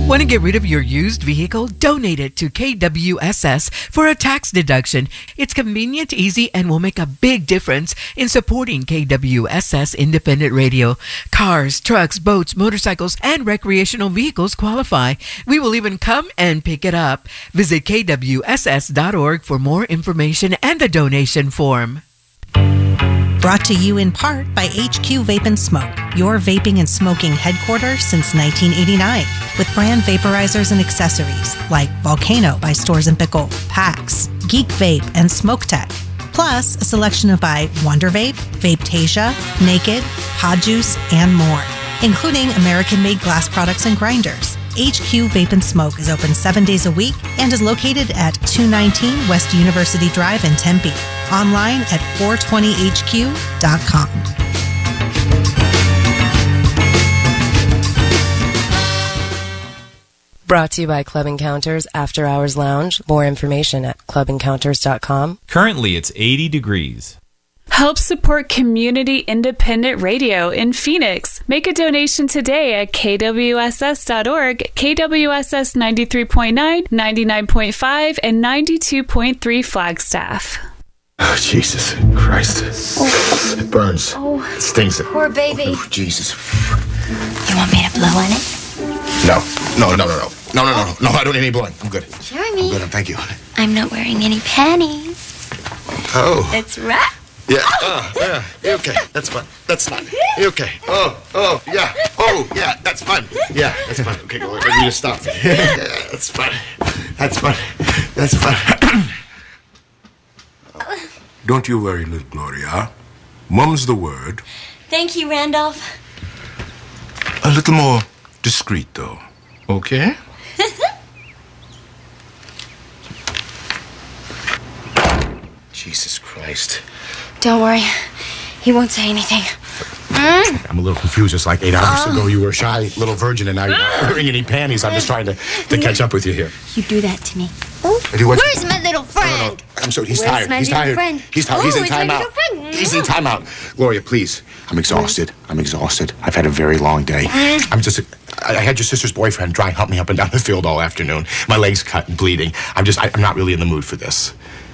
Want to get rid of your used vehicle? Donate it to KWSS for a tax deduction. It's convenient, easy, and will make a big difference in supporting KWSS Independent Radio. Cars, trucks, boats, motorcycles, and recreational vehicles qualify. We will even come and pick it up. Visit kwss.org for more information and the donation form. Brought to you in part by HQ Vape and Smoke, your vaping and smoking headquarters since 1989, with brand vaporizers and accessories like Volcano by Stores & Pickle, PAX, Geek Vape, and Smoke Tech. Plus, a selection of by Wonder Vape, Vapetasia, Naked, Pod Juice, and more, including American-made glass products and grinders. HQ Vape and Smoke is open 7 days a week and is located at 219 West University Drive in Tempe. Online at 420hq.com. Brought to you by Club Encounters After Hours Lounge. More information at clubencounters.com. Currently, it's 80 degrees. Help support community independent radio in Phoenix. Make a donation today at kwss.org, KWSS 93.9, 99.5, and 92.3 Flagstaff. Oh, Jesus Christ. Oh. It burns. Oh. It stings. Poor baby. Oh, Jesus. You want me to blow on it? No, I don't need any blowing. I'm good. Jeremy. I'm good, thank you. I'm not wearing any panties. Oh. That's right. Yeah, yeah, okay, that's fine. That's not, okay. Oh, yeah, that's fine. Yeah, that's fine. Okay, go, let me just stop. Yeah, that's fine. That's fine. Don't you worry, little Gloria. Mum's the word. Thank you, Randolph. A little more discreet, though. Okay? Jesus Christ. Don't worry. He won't say anything. I'm a little confused. It's like 8 hours ago you were a shy little virgin and now you're not wearing any panties. I'm just trying to catch up with you here. You do that to me. Where's my little friend? No. I'm sorry. He's Where's tired. my He's little tired. friend? He's tired. He's in It's my timeout. little friend. He's in timeout. Gloria, please. I'm exhausted. I've had a very long day. I had your sister's boyfriend dry hump me up and down the field all afternoon. My leg's cut and bleeding. I'm not really in the mood for this.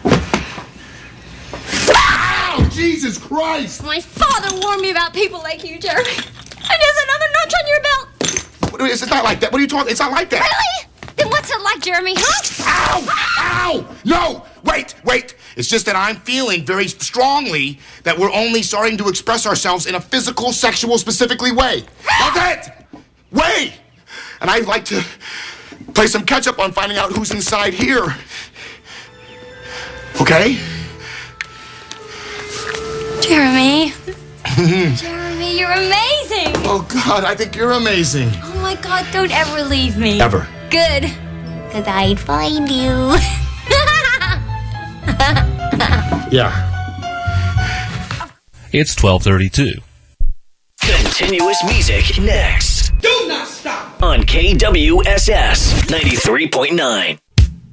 Jesus Christ! My father warned me about people like you, Jeremy. And there's another notch on your belt. It's not like that. What are you talking? It's not like that. Really? Then what's it like, Jeremy, huh? Ow! No! Wait! It's just that I'm feeling very strongly that we're only starting to express ourselves in a physical, sexual, specifically way. That's it! Way! And I'd like to play some catch-up on finding out who's inside here. Okay? Jeremy. Jeremy, you're amazing. Oh, God, I think you're amazing. Oh, my God, don't ever leave me. Ever. Good. Because I'd find you. Yeah. It's 12:32. Continuous music next. Do not stop. On KWSS 93.9.